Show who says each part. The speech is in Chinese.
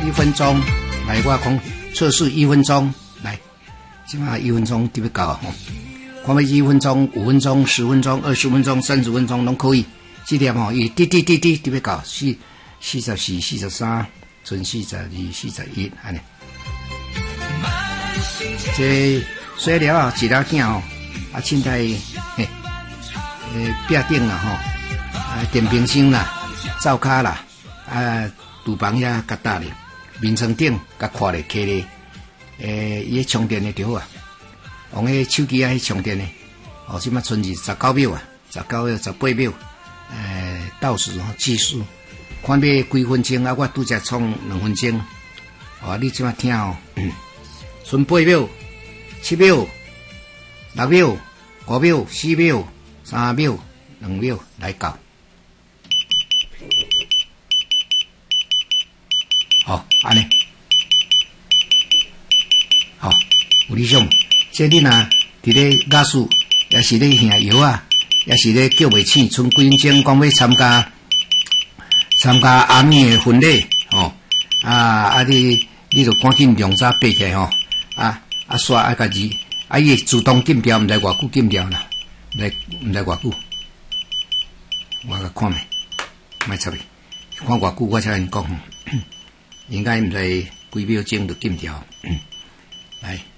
Speaker 1: 1分钟，来，我讲测试1分钟，来，即马1分钟特别高吼，看要1分钟、5分钟、10分钟、20分钟、30分钟拢可以。这点吼，伊滴滴滴滴特别高，44、43，剩42、41，安尼。这水疗啊，一条囝吼，啊，凊彩壁顶啦吼，啊，电冰箱啦，灶骹啦，啊，厨房遐甲搭咧，面床顶甲看咧，摕咧，伊迄充电的就好啊，用迄手机啊去充电的，哦，即马剩19秒啊，19秒、18秒，倒数吼计数，看要几分钟啊？我拄则创2分钟，哦，你即马听哦，剩8秒、7秒、6秒、5秒、4秒、3秒、2秒来到。好，安尼，好，有理想。这你若伫咧雅术，也是咧行药啊，也是咧叫袂醒，剩几分钟，讲要参加阿妹的婚礼，吼，你就赶紧量早爬起来吼，刷家己，伊会自动禁掉，毋知偌久禁掉啦，毋知偌久，我甲看卖，莫插去，看偌久我才因讲。应该毋知几秒钟就禁掉，来。